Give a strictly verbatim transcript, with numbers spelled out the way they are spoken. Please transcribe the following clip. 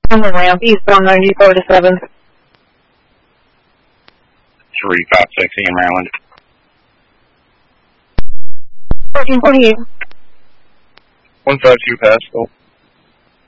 On the ramp, eastbound ninety-four to seven. three five six in Maryland. fourteen forty-eight. one five two Pascal.